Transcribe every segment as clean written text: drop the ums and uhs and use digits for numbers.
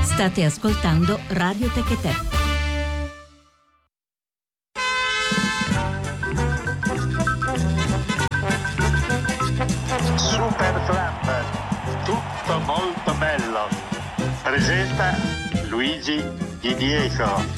State ascoltando Radio Techetè. Super Club, tutto molto bello. Presenta Luigi Di Diego.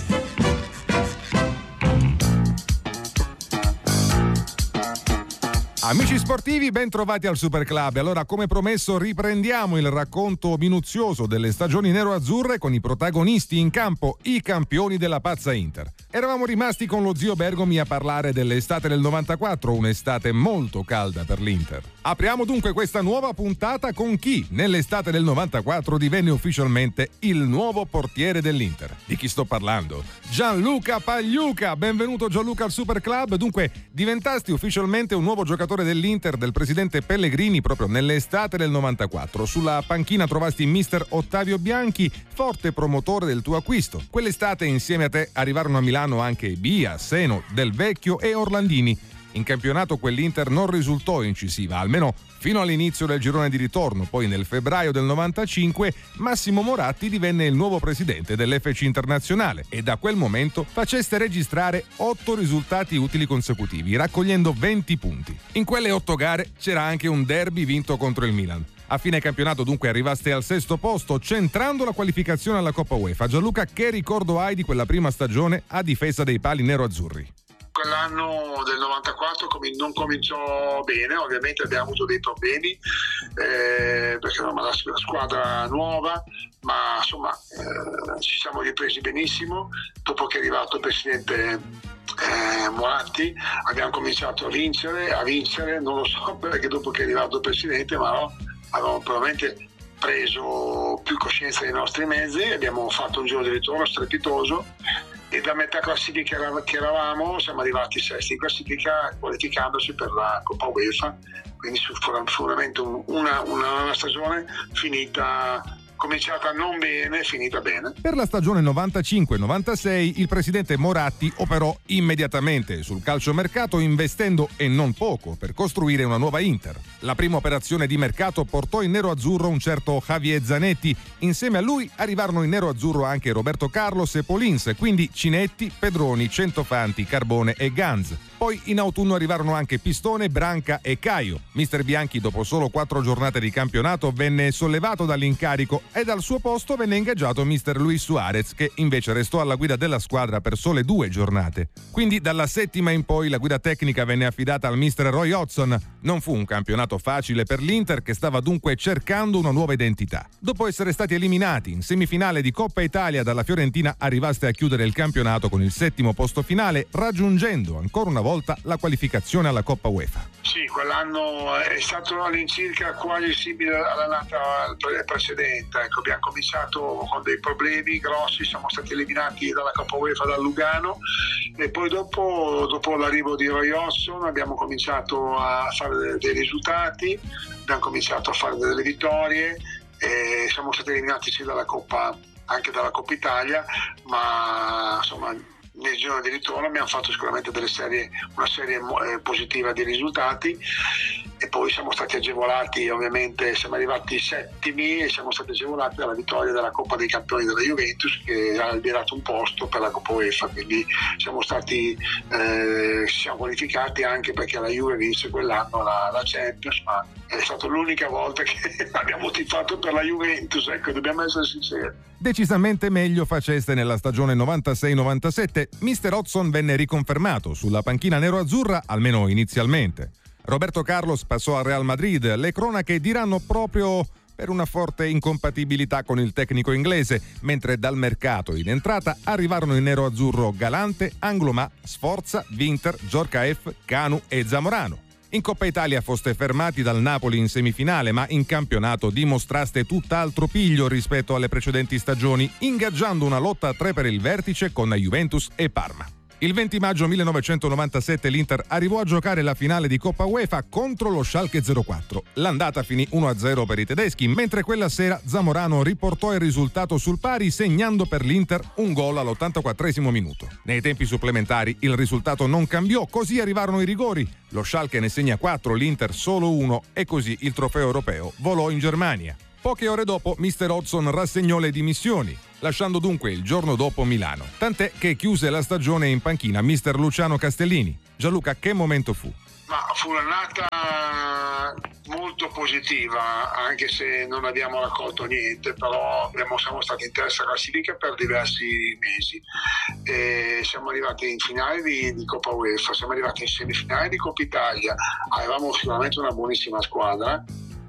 Amici sportivi, ben trovati al Super Club. Allora, come promesso, riprendiamo il racconto minuzioso delle stagioni nero-azzurre con i protagonisti in campo, i campioni della pazza Inter. Eravamo rimasti con lo zio Bergomi a parlare dell'estate del 94, un'estate molto calda per l'Inter. Apriamo dunque questa nuova puntata con chi, nell'estate del 94, divenne ufficialmente il nuovo portiere dell'Inter. Di chi sto parlando? Gianluca Pagliuca. Benvenuto Gianluca al Super Club. Dunque, diventasti ufficialmente un nuovo giocatore dell'Inter del presidente Pellegrini proprio nell'estate del 94. Sulla panchina trovasti mister Ottavio Bianchi, forte promotore del tuo acquisto. Quell'estate insieme a te arrivarono a Milano anche Bia, Seno, Del Vecchio e Orlandini. In campionato quell'Inter non risultò incisiva, almeno fino all'inizio del girone di ritorno. Poi nel febbraio del 95 Massimo Moratti divenne il nuovo presidente dell'FC Internazionale e da quel momento faceste registrare 8 risultati utili consecutivi, raccogliendo 20 punti. In quelle 8 gare c'era anche un derby vinto contro il Milan. A fine campionato dunque arrivaste al 6° posto, centrando la qualificazione alla Coppa UEFA. Gianluca, che ricordo hai di quella prima stagione a difesa dei pali nero-azzurri? Quell'anno del 94 non cominciò bene, ovviamente abbiamo avuto dei problemi perché era una squadra nuova, ma insomma ci siamo ripresi benissimo. Dopo che è arrivato il presidente Moratti abbiamo cominciato a vincere, non lo so perché dopo che è arrivato il presidente, ma no, avevamo probabilmente preso più coscienza dei nostri mezzi, abbiamo fatto un giro di ritorno strepitoso e da metà classifica che eravamo siamo arrivati sesti in classifica, qualificandoci per la Coppa UEFA. Quindi fu veramente una stagione cominciata non bene, finita bene. Per la stagione 95-96 il presidente Moratti operò immediatamente sul calciomercato, investendo e non poco per costruire una nuova Inter. La prima operazione di mercato portò in nero-azzurro un certo Javier Zanetti. Insieme a lui arrivarono in nero-azzurro anche Roberto Carlos e Polins, quindi Cinetti, Pedroni, Centofanti, Carbone e Ganz. Poi in autunno arrivarono anche Pistone, Branca e Caio. Mister Bianchi, dopo solo 4 giornate di campionato, venne sollevato dall'incarico e dal suo posto venne ingaggiato mister Luis Suarez, che invece restò alla guida della squadra per sole 2 giornate. Quindi dalla 7ª in poi la guida tecnica venne affidata al mister Roy Hodgson. Non fu un campionato facile per l'Inter, che stava dunque cercando una nuova identità. Dopo essere stati eliminati in semifinale di Coppa Italia dalla Fiorentina, arrivaste a chiudere il campionato con il 7° posto finale, raggiungendo ancora una volta la qualificazione alla Coppa UEFA. Sì, quell'anno è stato all'incirca quasi simile all'annata precedente. Ecco, abbiamo cominciato con dei problemi grossi, siamo stati eliminati dalla Coppa UEFA dal Lugano e poi dopo l'arrivo di Roy Hodgson abbiamo cominciato a fare dei risultati, abbiamo cominciato a fare delle vittorie e siamo stati eliminati sì anche dalla Coppa Italia, ma insomma nel giorno di ritorno abbiamo fatto sicuramente una serie positiva di risultati e poi siamo stati agevolati, ovviamente siamo arrivati settimi e siamo stati agevolati dalla vittoria della Coppa dei Campioni della Juventus, che ha liberato un posto per la Coppa UEFA, quindi ci siamo qualificati anche perché la Juve vinse quell'anno la Champions, ma è stata l'unica volta che abbiamo tifato per la Juventus, ecco, dobbiamo essere sinceri. Decisamente meglio faceste nella stagione 96-97. Mister Hodgson venne riconfermato sulla panchina nero-azzurra, almeno inizialmente. Roberto Carlos passò al Real Madrid. Le cronache diranno proprio per una forte incompatibilità con il tecnico inglese, mentre dal mercato in entrata arrivarono in nero-azzurro Galante, Anglomà, Sforza, Winter, Djorkaeff, Canu e Zamorano. In Coppa Italia foste fermati dal Napoli in semifinale, ma in campionato dimostraste tutt'altro piglio rispetto alle precedenti stagioni, ingaggiando una lotta a 3 per il vertice con Juventus e Parma. Il 20 maggio 1997 l'Inter arrivò a giocare la finale di Coppa UEFA contro lo Schalke 04. L'andata finì 1-0 per i tedeschi, mentre quella sera Zamorano riportò il risultato sul pari, segnando per l'Inter un gol all'84esimo minuto. Nei tempi supplementari il risultato non cambiò, così arrivarono i rigori. Lo Schalke ne segna 4, l'Inter solo 1 e così il trofeo europeo volò in Germania. Poche ore dopo Mr. Hodgson rassegnò le dimissioni, lasciando dunque il giorno dopo Milano, tant'è che chiuse la stagione in panchina Mr. Luciano Castellini. Gianluca, che momento fu? Ma fu un'annata molto positiva, anche se non abbiamo raccolto niente, però siamo stati in terza classifica per diversi mesi. Siamo arrivati in finale di Coppa UEFA, siamo arrivati in semifinale di Coppa Italia, avevamo sicuramente una buonissima squadra,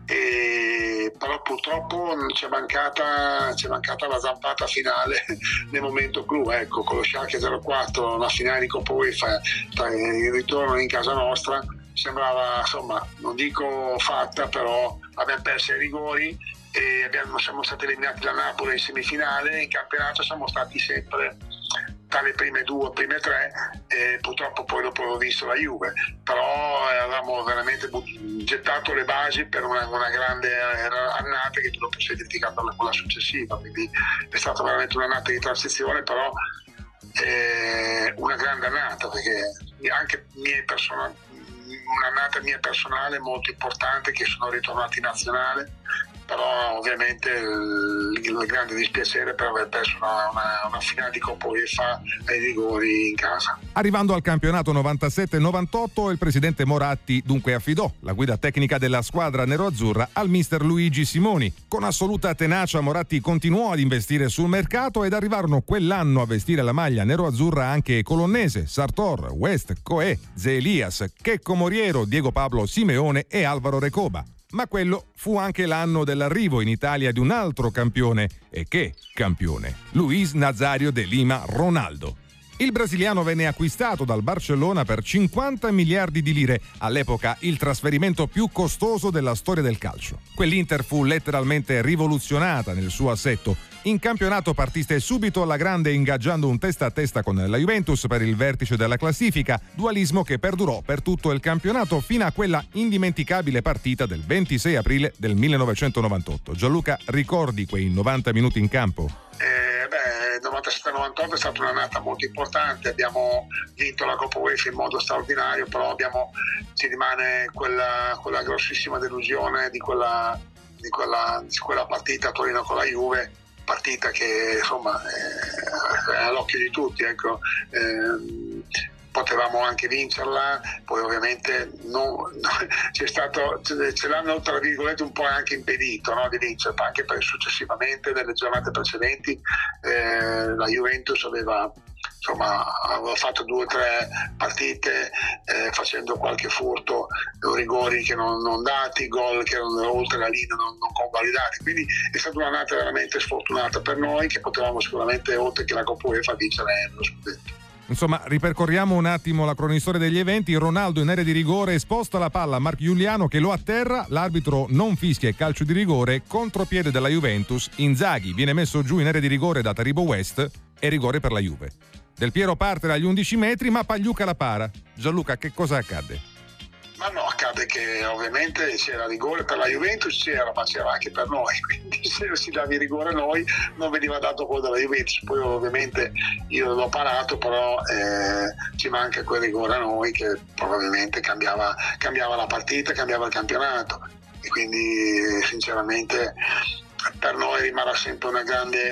però purtroppo ci è mancata la zampata finale nel momento clou, ecco, con lo Schalke 04, la finale di Coppa UEFA, il ritorno in casa nostra sembrava, insomma, non dico fatta, però abbiamo perso i rigori e siamo stati eliminati da Napoli in semifinale. In campionato siamo stati sempre tra le prime due, prime tre, e purtroppo poi dopo ho visto la Juve, però avevamo veramente gettato le basi per una grande annata che dopo si è identificata con la successiva, quindi è stata veramente un'annata di transizione, però una grande annata, perché anche un'annata mia personale molto importante, che sono ritornati in nazionale, però ovviamente il grande dispiacere per aver perso una finale di Coppa UEFA ai rigori in casa. Arrivando al campionato 97-98, il presidente Moratti dunque affidò la guida tecnica della squadra neroazzurra al mister Luigi Simoni. Con assoluta tenacia Moratti continuò ad investire sul mercato ed arrivarono quell'anno a vestire la maglia neroazzurra anche Colonnese, Sartor, West, Coe, Ze Elias, Checco Moriero, Diego Pablo Simeone e Alvaro Recoba. Ma quello fu anche l'anno dell'arrivo in Italia di un altro campione, e che campione, Luis Nazario de Lima Ronaldo. Il brasiliano venne acquistato dal Barcellona per 50 miliardi di lire, all'epoca il trasferimento più costoso della storia del calcio. Quell'Inter fu letteralmente rivoluzionata nel suo assetto. In campionato partiste subito alla grande ingaggiando un testa a testa con la Juventus per il vertice della classifica, dualismo che perdurò per tutto il campionato fino a quella indimenticabile partita del 26 aprile del 1998. Gianluca, ricordi quei 90 minuti in campo? 97-98 è stata un'annata molto importante, abbiamo vinto la Coppa UEFA in modo straordinario, però ci rimane quella grossissima delusione di quella partita a Torino con la Juve, partita che insomma è all'occhio di tutti, ecco. Potevamo anche vincerla, poi ovviamente ce l'hanno tra virgolette un po' anche impedito, no, di vincerla, anche perché successivamente nelle giornate precedenti la Juventus aveva fatto 2 o 3 partite facendo qualche furto, rigori che non dati, gol che erano oltre la linea non convalidati, quindi è stata un'annata veramente sfortunata per noi, che potevamo sicuramente, oltre che la Coppa UEFA, vincere lo scudetto. Insomma, ripercorriamo un attimo la cronistoria degli eventi. Ronaldo in area di rigore sposta la palla a Marc Giuliano che lo atterra, l'arbitro non fischia il calcio di rigore, contropiede della Juventus, Inzaghi viene messo giù in area di rigore da Taribo West e rigore per la Juve. Del Piero parte dagli 11 metri ma Pagliuca la para. Gianluca, che cosa accadde? Ma no, accade che ovviamente c'era rigore per la Juventus, ma c'era anche per noi, quindi se si dava il rigore a noi non veniva dato quello della Juventus. Poi ovviamente io l'ho parato, però ci manca quel rigore a noi che probabilmente cambiava la partita, cambiava il campionato, e quindi sinceramente per noi rimarrà sempre una grande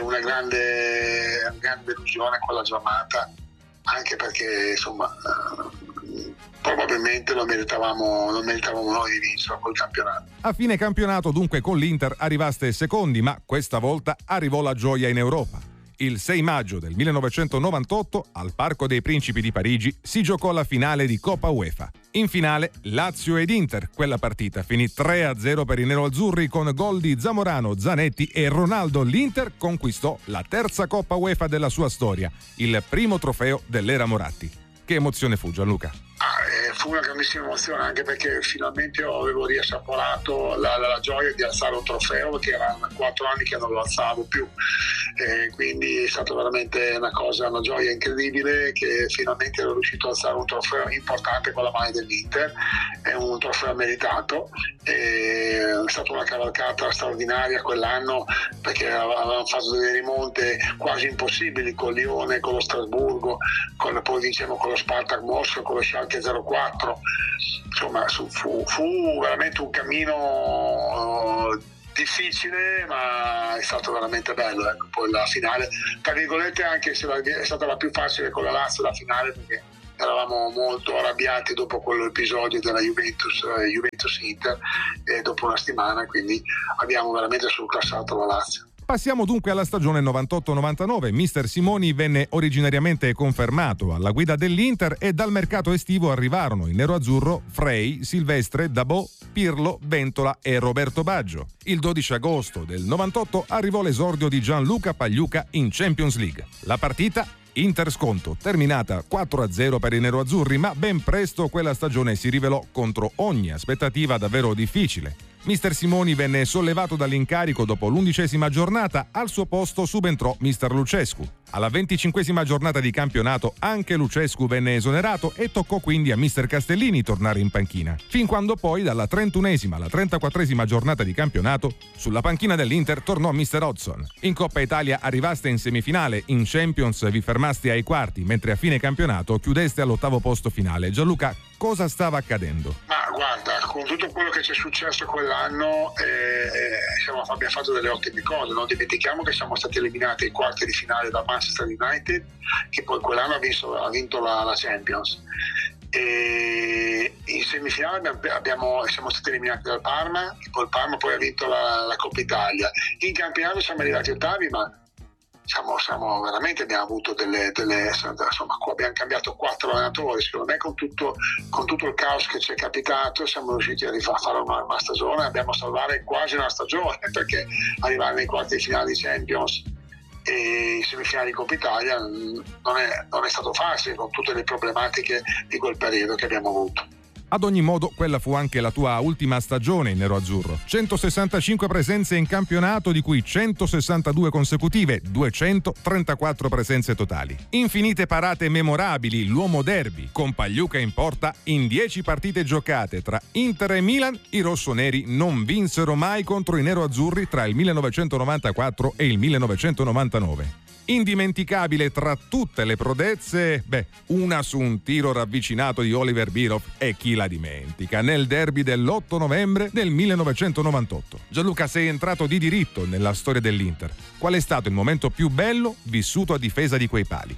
delusione quella giornata, anche perché insomma probabilmente lo meritavamo noi di vincere quel campionato. A fine campionato dunque con l'Inter arrivaste secondi, ma questa volta arrivò la gioia in Europa. Il 6 maggio del 1998 al Parco dei Principi di Parigi si giocò la finale di Coppa UEFA. In finale Lazio ed Inter, quella partita finì 3-0 per i neroazzurri con gol di Zamorano, Zanetti e Ronaldo. L'Inter conquistò la terza Coppa UEFA della sua storia, il primo trofeo dell'era Moratti. Che emozione fu, Gianluca? Fu una grandissima emozione, anche perché finalmente avevo riassaporato la gioia di alzare un trofeo, perché erano 4 anni che non lo alzavo più, quindi è stata veramente una gioia incredibile che finalmente ero riuscito a alzare un trofeo importante con la maglia dell'Inter, è un trofeo meritato, è stata una cavalcata straordinaria quell'anno, perché avevamo fatto delle rimonte quasi impossibili con Lione, con lo Strasburgo, poi vincemmo con lo Spartak Mosca, con lo Schalke 04, insomma fu veramente un cammino difficile, ma è stato veramente bello, ecco. Poi la finale, tra virgolette, anche se è stata la più facile con la Lazio, la finale, perché eravamo molto arrabbiati dopo quell'episodio della Juventus-Inter dopo una settimana, quindi abbiamo veramente surclassato la Lazio. Passiamo dunque alla stagione 98-99. Mister Simoni venne originariamente confermato alla guida dell'Inter e dal mercato estivo arrivarono in nero-azzurro Frey, Silvestre, Dabò, Pirlo, Ventola e Roberto Baggio. Il 12 agosto del 98 arrivò l'esordio di Gianluca Pagliuca in Champions League. La partita Inter sconto, terminata 4-0 per i neroazzurri, ma ben presto quella stagione si rivelò contro ogni aspettativa davvero difficile. Mister Simoni venne sollevato dall'incarico dopo l'11ª giornata, al suo posto subentrò Mister Lucescu. Alla 25ª giornata di campionato anche Lucescu venne esonerato e toccò quindi a Mister Castellini tornare in panchina, fin quando poi dalla 31ª alla 34ª giornata di campionato sulla panchina dell'Inter tornò Mister Hodgson. In Coppa Italia arrivaste in semifinale, in Champions vi fermaste ai quarti, mentre a fine campionato chiudeste all'8º posto finale. Gianluca, cosa stava accadendo? Ma guarda, con tutto quello che ci è successo quell'anno abbiamo fatto delle ottime cose. Non dimentichiamo che siamo stati eliminati ai quarti di finale da Manchester United, che poi quell'anno ha vinto la Champions, e in semifinale siamo stati eliminati dal Parma, e poi il Parma poi ha vinto la Coppa Italia. In campionato siamo arrivati ottavi, ma siamo veramente, abbiamo avuto qua abbiamo cambiato 4 allenatori. Secondo me con tutto il caos che ci è capitato siamo riusciti a fare una stagione, abbiamo salvare quasi una stagione, perché arrivare nei quarti di finale di Champions e in semifinali di Coppa Italia non è stato facile, con tutte le problematiche di quel periodo che abbiamo avuto. Ad ogni modo, quella fu anche la tua ultima stagione in nero-azzurro. 165 presenze in campionato, di cui 162 consecutive, 234 presenze totali. Infinite parate memorabili, l'uomo derby, con Pagliuca in porta in 10 partite giocate tra Inter e Milan. I rossoneri non vinsero mai contro i nero-azzurri tra il 1994 e il 1999. Indimenticabile tra tutte le prodezze, una su un tiro ravvicinato di Oliver Bierhoff, e chi la dimentica, nel derby dell'8 novembre del 1998. Gianluca, sei entrato di diritto nella storia dell'Inter. Qual è stato il momento più bello vissuto a difesa di quei pali?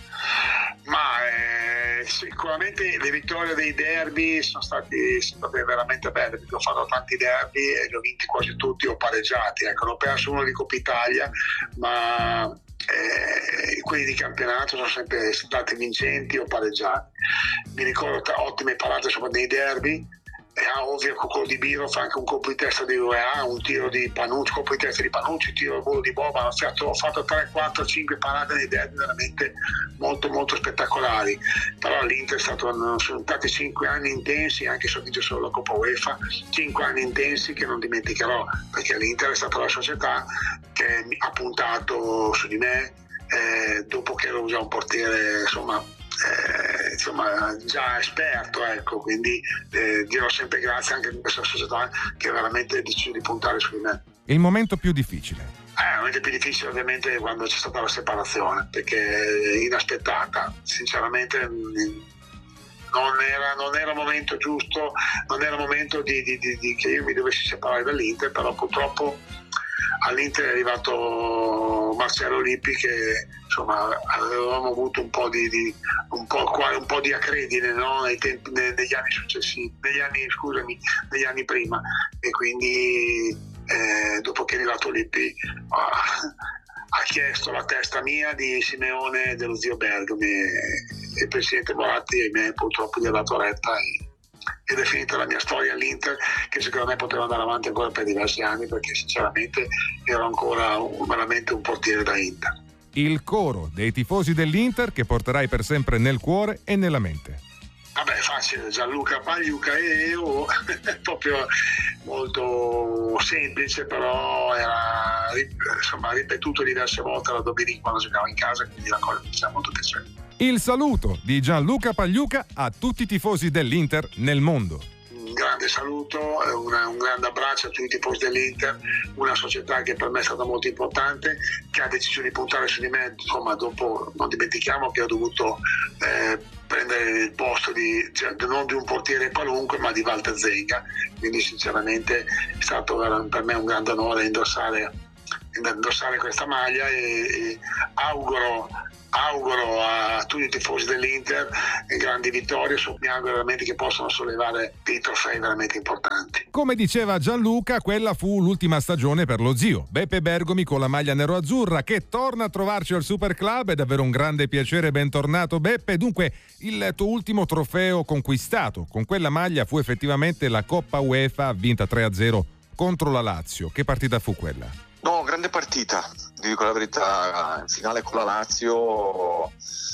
Sicuramente le vittorie dei derby sono state veramente belle, perché ho fatto tanti derby e li ho vinti quasi tutti o pareggiati. Ecco, ho perso uno di Coppa Italia, ma quelli di campionato sono sempre stati vincenti o pareggiati. Mi ricordo ottime parate nei derby. Ovvio, con quello di Bierhoff, anche un colpo di testa di UEA, un tiro di Panucci, colpo di testa di Panucci, tiro al volo di Boba. Ho fatto 3, 4, 5 parate nei derby veramente molto molto spettacolari. Però l'Inter sono stati 5 anni intensi, anche se ho vinto solo la Coppa UEFA, 5 anni intensi che non dimenticherò, perché l'Inter è stata la società che ha puntato su di me dopo che ero già un portiere già esperto, ecco. Quindi dirò sempre grazie anche a questa società che veramente deciso di puntare su di me. Il momento più difficile? Il momento più difficile ovviamente è quando c'è stata la separazione, perché inaspettata, sinceramente non era il momento giusto, non era il momento di che io mi dovessi separare dall'Inter, però purtroppo all'Inter è arrivato Marcello Lippi, che avevamo avuto un po' di acredine, no? negli anni successivi, negli anni prima, e quindi dopo che è arrivato Lippi ha chiesto la testa mia, di Simeone e dello zio Bergomi, e il presidente Moratti e me purtroppo gli ha dato retta, ed è finita la mia storia all'Inter, che secondo me poteva andare avanti ancora per diversi anni, perché sinceramente ero ancora veramente un portiere da Inter. Il coro dei tifosi dell'Inter che porterai per sempre nel cuore e nella mente. Vabbè, facile, Gianluca Pagliuca e io, proprio molto semplice, però era ripetuto diverse volte la domenica quando giocavo in casa, quindi la cosa mi faceva molto piacere. Il saluto di Gianluca Pagliuca a tutti i tifosi dell'Inter nel mondo. Un grande saluto, un grande abbraccio a tutti i tifosi dell'Inter, una società che per me è stata molto importante, che ha deciso di puntare su di me. Dopo non dimentichiamo che ho dovuto prendere il posto non di un portiere qualunque, ma di Walter Zenga. Quindi sinceramente è stato per me un grande onore indossare questa maglia e auguro a tutti i tifosi dell'Inter grandi vittorie. Mi auguro veramente che possano sollevare dei trofei veramente importanti. Come diceva Gianluca, quella fu l'ultima stagione per lo zio Beppe Bergomi con la maglia nero-azzurra, che torna a trovarci al Super Club. È davvero un grande piacere, bentornato Beppe. Dunque, il tuo ultimo trofeo conquistato con quella maglia fu effettivamente la Coppa UEFA vinta 3-0 contro la Lazio. Che partita fu quella? No, grande partita, ti dico la verità, in finale con la Lazio,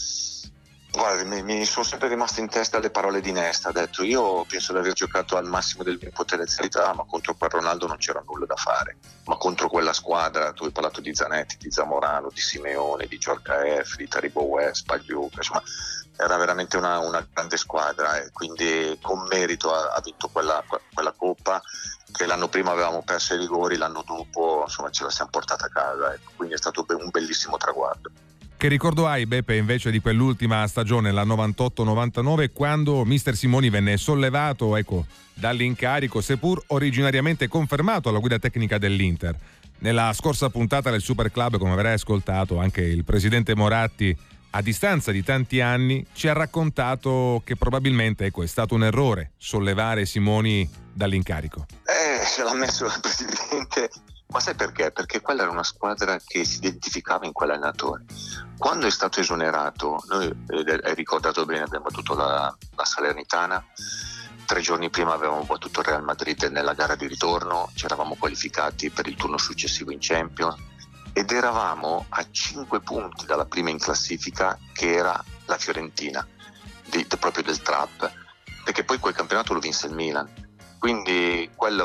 guarda, mi sono sempre rimaste in testa le parole di Nesta. Ha detto: io penso di aver giocato al massimo delle mie potenzialità, ma contro quel Ronaldo non c'era nulla da fare, ma contro quella squadra, tu hai parlato di Zanetti, di Zamorano, di Simeone, di Giorga F, di Taribo West, Pagliuca, insomma era veramente una grande squadra, e quindi con merito ha vinto quella Coppa, che l'anno prima avevamo perso i rigori, l'anno dopo insomma ce la siamo portata a casa, ecco. Quindi è stato un bellissimo traguardo. Che ricordo hai, Beppe, invece di quell'ultima stagione, la 98-99, quando mister Simoni venne sollevato, ecco, dall'incarico, seppur originariamente confermato alla guida tecnica dell'Inter? Nella scorsa puntata del Super Club, come avrai ascoltato, anche il presidente Moratti, a distanza di tanti anni, ci ha raccontato che probabilmente, ecco, è stato un errore sollevare Simoni dall'incarico. Ce l'ha messo il presidente, ma sai perché? Perché quella era una squadra che si identificava in quell'allenatore. Quando è stato esonerato, noi, hai ricordato bene, abbiamo battuto la Salernitana, 3 giorni prima avevamo battuto il Real Madrid nella gara di ritorno, ci eravamo qualificati per il turno successivo in Champions ed eravamo a 5 punti dalla prima in classifica, che era la Fiorentina, proprio del trap, perché poi quel campionato lo vinse il Milan. Quindi quello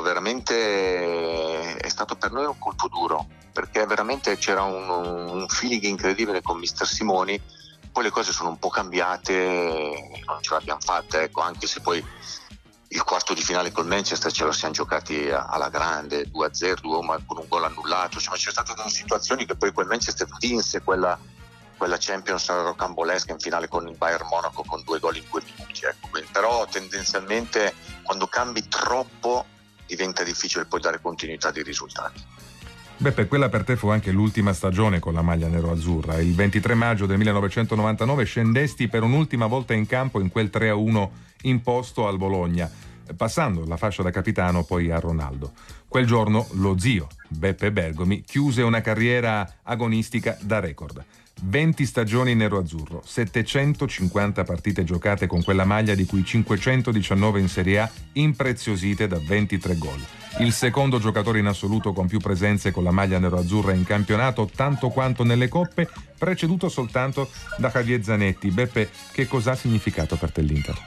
veramente è stato per noi un colpo duro, perché veramente c'era un feeling incredibile con mister Simoni. Poi le cose sono un po' cambiate e non ce l'abbiamo fatta, ecco, anche se poi il quarto di finale col Manchester ce lo siamo giocati alla grande, 2-0, ma con un gol annullato. Insomma, c'è state delle situazioni che poi quel Manchester vinse quella Champions rocambolesca in finale con il Bayern Monaco con 2 gol in 2 minuti, ecco. Però tendenzialmente quando cambi troppo diventa difficile poi dare continuità di risultati. Beppe, quella per te fu anche l'ultima stagione con la maglia nero-azzurra. Il 23 maggio del 1999 scendesti per un'ultima volta in campo in quel 3-1 imposto al Bologna, passando la fascia da capitano poi a Ronaldo. Quel giorno lo zio Beppe Bergomi chiuse una carriera agonistica da record. 20 stagioni nero-azzurro, 750 partite giocate con quella maglia, di cui 519 in Serie A, impreziosite da 23 gol. Il secondo giocatore in assoluto con più presenze con la maglia nero-azzurra in campionato, tanto quanto nelle coppe, preceduto soltanto da Javier Zanetti. Beppe, che cosa ha significato per te l'Inter?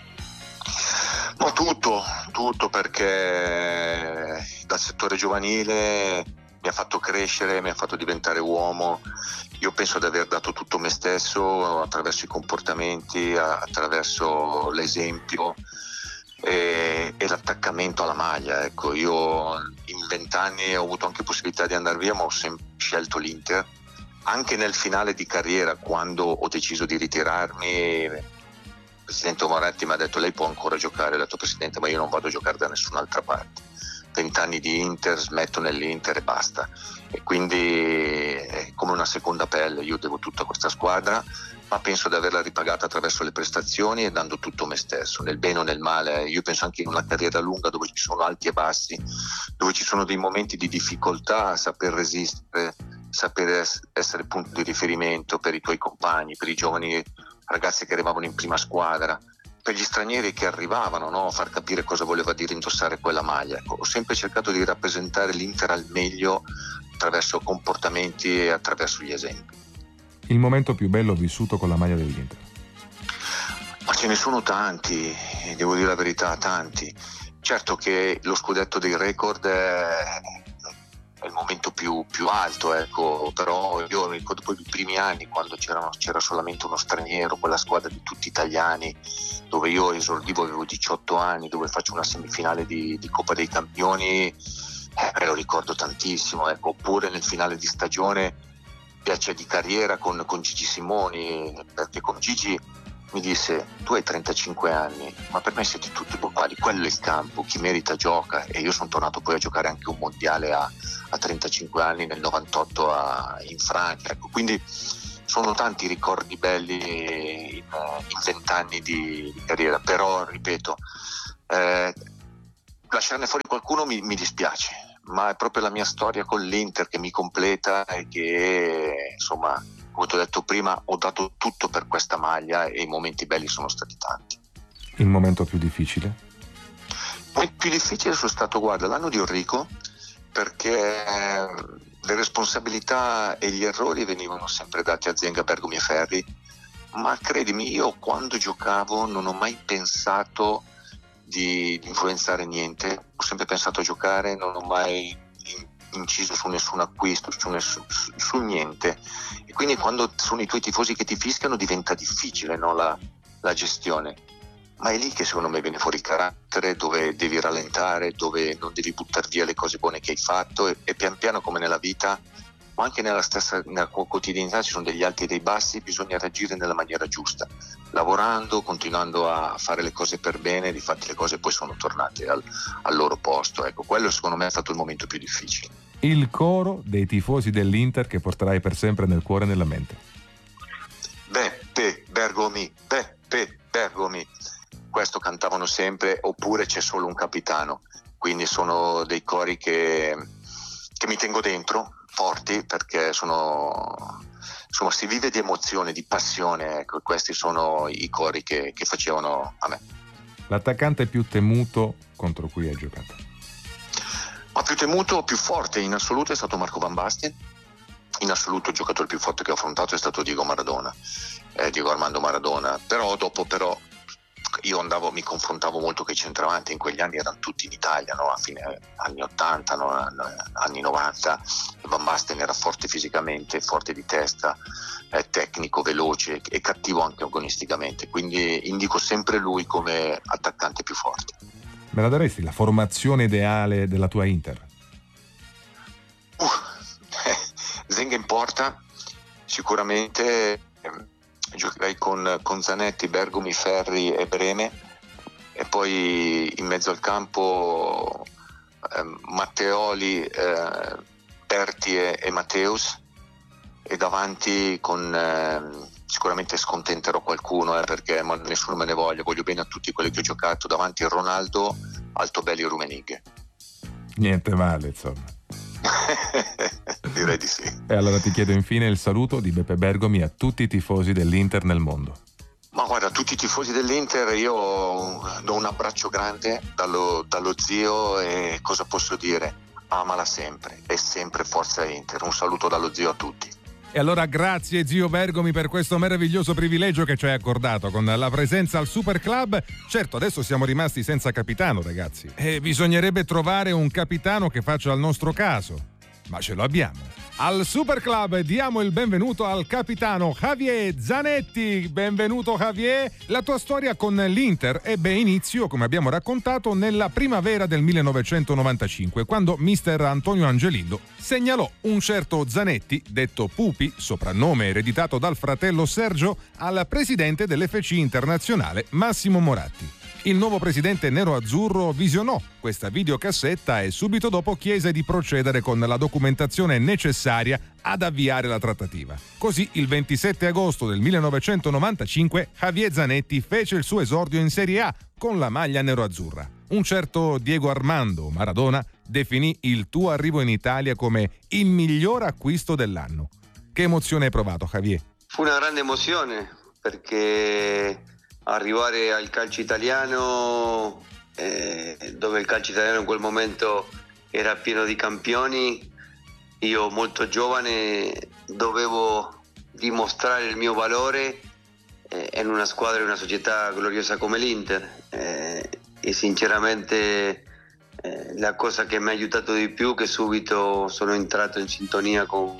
No, tutto, perché dal settore giovanile mi ha fatto crescere, mi ha fatto diventare uomo. Io penso di aver dato tutto me stesso attraverso i comportamenti, attraverso l'esempio e l'attaccamento alla maglia. Ecco, io in 20 anni ho avuto anche possibilità di andare via, ma ho sempre scelto l'Inter. Anche nel finale di carriera, quando ho deciso di ritirarmi, il presidente Moratti mi ha detto: lei può ancora giocare. Ho detto: presidente, ma io non vado a giocare da nessun'altra parte. 20 anni di Inter, smetto nell'Inter e basta. E quindi è come una seconda pelle, io devo tutto a questa squadra, ma penso di averla ripagata attraverso le prestazioni e dando tutto me stesso, nel bene o nel male. Io penso anche in una carriera lunga dove ci sono alti e bassi, dove ci sono dei momenti di difficoltà, saper resistere, saper essere punto di riferimento per i tuoi compagni, per i giovani ragazzi che arrivavano in prima squadra, per gli stranieri che arrivavano, no? Far capire cosa voleva dire indossare quella maglia. Ecco, ho sempre cercato di rappresentare l'Inter al meglio attraverso comportamenti e attraverso gli esempi. Il momento più bello vissuto con la maglia dell'Inter? Ma ce ne sono tanti, devo dire la verità, tanti. Certo che lo scudetto dei record è il momento più alto, ecco, però io ricordo poi i primi anni, quando c'era solamente uno straniero, quella squadra di tutti italiani, dove io esordivo, avevo 18 anni, dove faccio una semifinale di Coppa dei Campioni, lo ricordo tantissimo, ecco. Oppure nel finale di stagione, piace di carriera con Gigi Simoni, perché con Gigi mi disse: tu hai 35 anni, ma per me siete tutti uguali, quello è il campo, chi merita gioca. E io sono tornato poi a giocare anche un mondiale a 35 anni nel 98 in Francia, ecco. Quindi sono tanti ricordi belli in 20 anni di carriera, però ripeto, lasciarne fuori qualcuno mi dispiace, ma è proprio la mia storia con l'Inter che mi completa e che, insomma, come ti ho detto prima, ho dato tutto per questa maglia e i momenti belli sono stati tanti. Il momento più difficile? Il momento più difficile sono stato, guarda, l'anno di Enrico, perché le responsabilità e gli errori venivano sempre dati a Zenga, Bergomi e Ferri, ma credimi, io quando giocavo non ho mai pensato di influenzare niente, ho sempre pensato a giocare, non ho mai inciso su nessun acquisto, su niente. E quindi quando sono i tuoi tifosi che ti fischiano diventa difficile, no, la gestione. Ma è lì che secondo me viene fuori il carattere, dove devi rallentare, dove non devi buttare via le cose buone che hai fatto e pian piano, come nella vita, ma anche nella quotidianità, ci sono degli alti e dei bassi, bisogna reagire nella maniera giusta, lavorando, continuando a fare le cose per bene. Difatti le cose poi sono tornate al loro posto, ecco. Quello secondo me è stato il momento più difficile. Il coro dei tifosi dell'Inter che porterai per sempre nel cuore e nella mente. Beppe Bergomi, Beppe Bergomi, questo cantavano sempre, oppure c'è solo un capitano. Quindi sono dei cori che mi tengo dentro, forti, perché si vive di emozione, di passione, ecco. Questi sono i cori che facevano a me. L'attaccante più temuto contro cui hai giocato? Ma più temuto, più forte in assoluto è stato Marco Van Basten. In assoluto il giocatore più forte che ho affrontato è stato Diego Armando Maradona. Però dopo io mi confrontavo molto con i centravanti. In quegli anni erano tutti in Italia, no? A fine anni 80, no? Anni 90. Van Basten era forte fisicamente, forte di testa, tecnico, veloce e cattivo anche agonisticamente, quindi indico sempre lui come attaccante più forte. Me la daresti la formazione ideale della tua Inter? Zenga in porta, sicuramente. Giocherei con Zanetti, Bergomi, Ferri e Breme, e poi in mezzo al campo Matteoli, Berti e Matteus, e davanti sicuramente scontenterò qualcuno, perché nessuno me ne voglio bene a tutti quelli che ho giocato. Davanti Ronaldo, Altobelli e Rummenigge. Niente male, insomma. Direi di sì. E allora ti chiedo infine il saluto di Beppe Bergomi a tutti i tifosi dell'Inter nel mondo. Ma guarda, a tutti i tifosi dell'Inter io do un abbraccio grande dallo zio, e cosa posso dire? Amala sempre, e sempre forza Inter. Un saluto dallo zio a tutti. E allora grazie zio Bergomi per questo meraviglioso privilegio che ci hai accordato con la presenza al Super Club. Certo, adesso siamo rimasti senza capitano, ragazzi, e bisognerebbe trovare un capitano che faccia il nostro caso, ma ce lo abbiamo. Al Super Club diamo il benvenuto al capitano Javier Zanetti. Benvenuto Javier. La tua storia con l'Inter ebbe inizio, come abbiamo raccontato, nella primavera del 1995, quando mister Antonio Angelillo segnalò un certo Zanetti, detto Pupi, soprannome ereditato dal fratello Sergio, al presidente dell'FC Internazionale Massimo Moratti. Il nuovo presidente nero-azzurro visionò questa videocassetta e subito dopo chiese di procedere con la documentazione necessaria ad avviare la trattativa. Così il 27 agosto del 1995 Javier Zanetti fece il suo esordio in Serie A con la maglia nero-azzurra. Un certo Diego Armando Maradona definì il tuo arrivo in Italia come il miglior acquisto dell'anno. Che emozione hai provato, Javier? Fu una grande emozione, perché arrivare al calcio italiano, dove il calcio italiano in quel momento era pieno di campioni, io molto giovane dovevo dimostrare il mio valore in una squadra e una società gloriosa come l'Inter, e sinceramente la cosa che mi ha aiutato di più è che subito sono entrato in sintonia con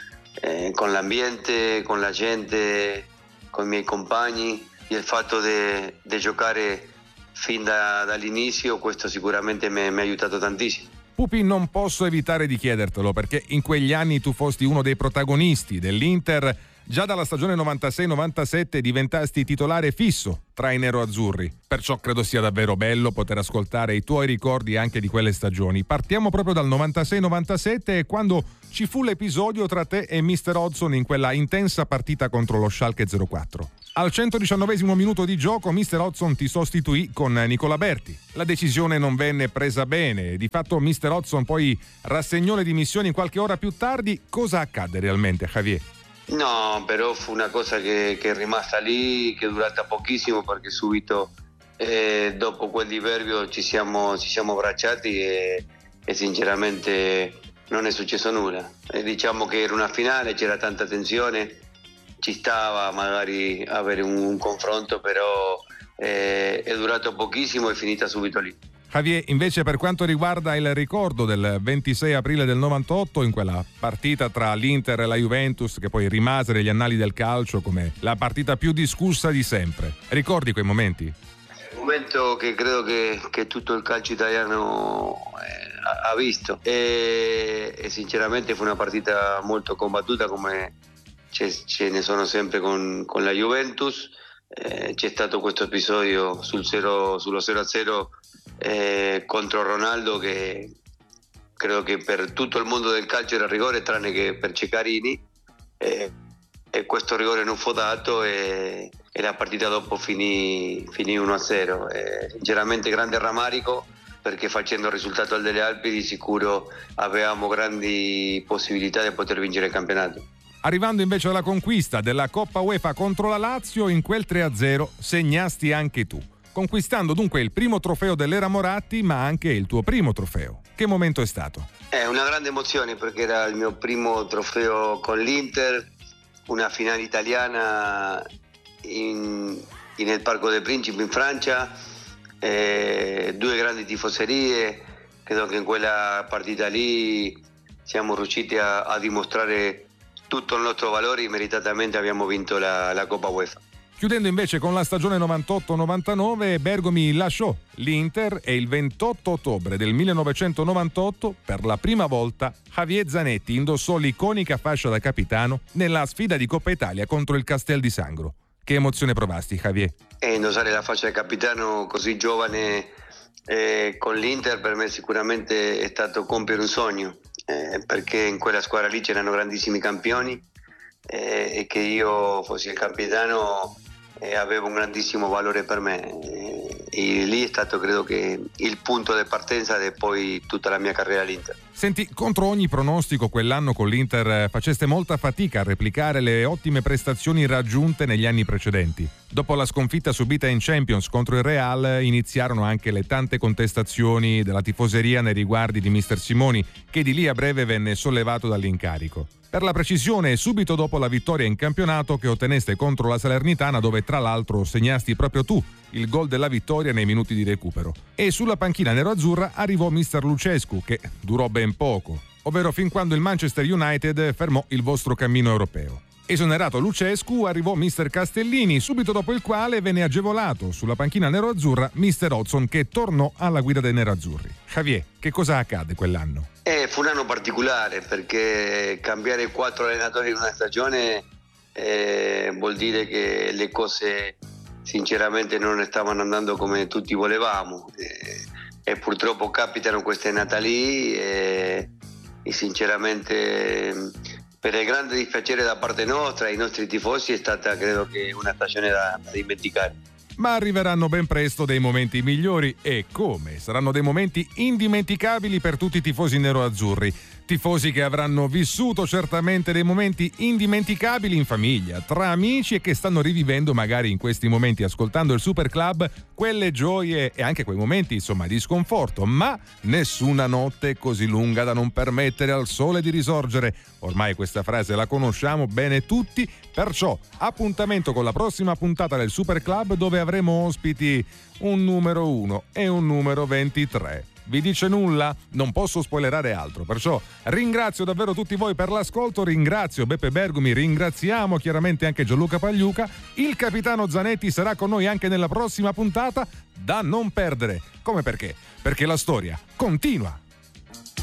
l'ambiente, con la gente, con i miei compagni. E il fatto di giocare fin dall'inizio, questo sicuramente mi ha aiutato tantissimo. Pupi, non posso evitare di chiedertelo, perché in quegli anni tu fosti uno dei protagonisti dell'Inter. Già dalla stagione 96-97 diventasti titolare fisso tra i neroazzurri. Perciò credo sia davvero bello poter ascoltare i tuoi ricordi anche di quelle stagioni. Partiamo proprio dal 96-97, quando ci fu l'episodio tra te e Mr. Hodgson in quella intensa partita contro lo Schalke 04. Al 119° minuto di gioco Mr. Hodgson ti sostituì con Nicola Berti. La decisione non venne presa bene. Di fatto Mr. Hodgson poi rassegnò le dimissioni qualche ora più tardi. Cosa accadde realmente, Javier? No, però fu una cosa che è rimasta lì, che è durata pochissimo, perché subito dopo quel diverbio ci siamo abbracciati e sinceramente non è successo nulla. Diciamo che era una finale, c'era tanta tensione, ci stava magari avere un confronto, però è durato pochissimo e è finita subito lì. Javier, invece, per quanto riguarda il ricordo del 26 aprile del 98, in quella partita tra l'Inter e la Juventus, che poi rimase negli annali del calcio come la partita più discussa di sempre, ricordi quei momenti? Un momento che credo che tutto il calcio italiano ha visto e sinceramente fu una partita molto combattuta, come ce ne sono sempre con la Juventus. C'è stato questo episodio sullo 0-0 contro Ronaldo, che credo che per tutto il mondo del calcio era rigore tranne che per Ceccarini, e questo rigore non fu dato e la partita dopo finì 1-0. Sinceramente grande rammarico, perché facendo il risultato al delle Alpi di sicuro avevamo grandi possibilità di poter vincere il campionato. Arrivando invece alla conquista della Coppa UEFA contro la Lazio, in quel 3-0 segnasti anche tu, conquistando dunque il primo trofeo dell'era Moratti, ma anche il tuo primo trofeo. Che momento è stato? È una grande emozione, perché era il mio primo trofeo con l'Inter, una finale italiana nel Parco dei Principi in Francia, due grandi tifoserie. Credo che in quella partita lì siamo riusciti a dimostrare tutto il nostro valore, meritatamente abbiamo vinto la Coppa UEFA. Chiudendo invece con la stagione 98-99, Bergomi lasciò l'Inter e il 28 ottobre del 1998 per la prima volta Javier Zanetti indossò l'iconica fascia da capitano nella sfida di Coppa Italia contro il Castel di Sangro. Che emozione provasti, Javier? Indossare la fascia da capitano così giovane con l'Inter per me sicuramente è stato compiere un sogno, perché in quella squadra lì c'erano grandissimi campioni e che io fossi il capitano aveva un grandissimo valore per me, e lì è stato credo che il punto di partenza di poi tutta la mia carriera all'Inter. Senti, contro ogni pronostico quell'anno con l'Inter faceste molta fatica a replicare le ottime prestazioni raggiunte negli anni precedenti. Dopo la sconfitta subita in Champions contro il Real iniziarono anche le tante contestazioni della tifoseria nei riguardi di Mister Simoni, che di lì a breve venne sollevato dall'incarico. Per la precisione, subito dopo la vittoria in campionato che otteneste contro la Salernitana, dove tra l'altro segnasti proprio tu il gol della vittoria nei minuti di recupero. E sulla panchina nero-azzurra arrivò Mister Lucescu, che durò ben poco, ovvero fin quando il Manchester United fermò il vostro cammino europeo. Esonerato Lucescu arrivò Mister Castellini, subito dopo il quale venne agevolato sulla panchina nero-azzurra Mister Hodgson, che tornò alla guida dei nerazzurri. Javier, che cosa accadde quell'anno? Fu un anno particolare, perché cambiare 4 allenatori in una stagione vuol dire che le cose sinceramente non stavano andando come tutti volevamo, e purtroppo capitano queste Natalì e sinceramente per il grande dispiacere da parte nostra e i nostri tifosi è stata credo che una stagione da dimenticare. Ma arriveranno ben presto dei momenti migliori, e come? Saranno dei momenti indimenticabili per tutti i tifosi nero-azzurri. Tifosi che avranno vissuto certamente dei momenti indimenticabili in famiglia, tra amici, e che stanno rivivendo magari in questi momenti, ascoltando il Super Club, quelle gioie e anche quei momenti insomma di sconforto. Ma nessuna notte è così lunga da non permettere al sole di risorgere. Ormai questa frase la conosciamo bene tutti, perciò appuntamento con la prossima puntata del Super Club, dove avremo ospiti un numero 1 e un numero 23. Vi dice nulla? Non posso spoilerare altro, perciò ringrazio davvero tutti voi per l'ascolto, ringrazio Beppe Bergomi, ringraziamo chiaramente anche Gianluca Pagliuca. Il capitano Zanetti sarà con noi anche nella prossima puntata, da non perdere. Come perché? Perché la storia continua.